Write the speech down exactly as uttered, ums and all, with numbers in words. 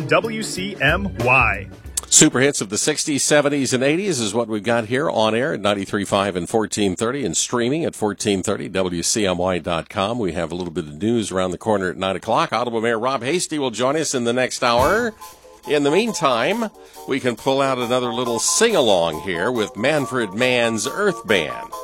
on W C M Y. Super hits of the sixties, seventies, and eighties is what we've got here on air at ninety-three point five and fourteen thirty and streaming at fourteen thirty W C M Y dot com. We have a little bit of news around the corner at nine o'clock. Ottawa Mayor Rob Hastie will join us in the next hour. In the meantime, we can pull out another little sing-along here with Manfred Mann's Earth Band.